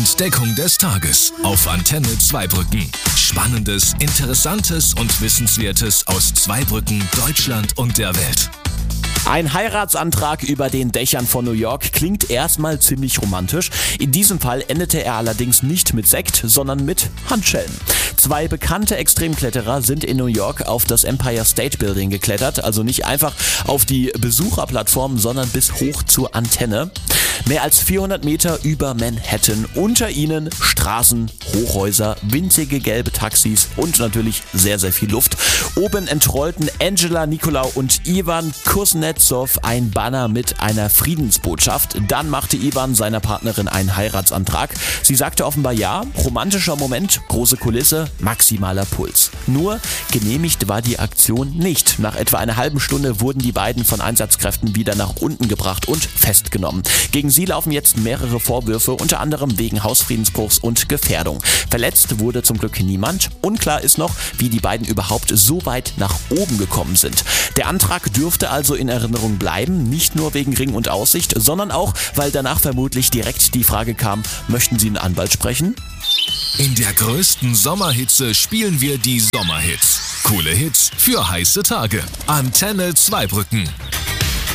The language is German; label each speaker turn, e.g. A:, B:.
A: Entdeckung des Tages auf Antenne Zweibrücken. Spannendes, Interessantes und Wissenswertes aus Zweibrücken, Deutschland und der Welt.
B: Ein Heiratsantrag über den Dächern von New York klingt erstmal ziemlich romantisch. In diesem Fall endete er allerdings nicht mit Sekt, sondern mit Handschellen. 2 bekannte Extremkletterer sind in New York auf das Empire State Building geklettert, also nicht einfach auf die Besucherplattform, sondern bis hoch zur Antenne. Mehr als 400 Meter über Manhattan, unter ihnen Straßen, Hochhäuser, winzige gelbe Taxis und natürlich sehr, sehr viel Luft. Oben entrollten Angela Nicolau und Ivan Kuznetsov ein Banner mit einer Friedensbotschaft. Dann machte Ivan seiner Partnerin einen Heiratsantrag. Sie sagte offenbar ja, romantischer Moment, große Kulisse, maximaler Puls. Nur genehmigt war die Aktion nicht. Nach etwa einer halben Stunde wurden die beiden von Einsatzkräften wieder nach unten gebracht und festgenommen. Gegen sie laufen jetzt mehrere Vorwürfe, unter anderem wegen Hausfriedensbruchs und Gefährdung. Verletzt wurde zum Glück niemand. Unklar ist noch, wie die beiden überhaupt so weit nach oben gekommen sind. Der Antrag dürfte also in Erinnerung bleiben, nicht nur wegen Ring und Aussicht, sondern auch, weil danach vermutlich direkt die Frage kam, möchten Sie einen Anwalt sprechen?
A: In der größten Sommerhitze spielen wir die Sommerhits. Coole Hits für heiße Tage. Antenne Zweibrücken.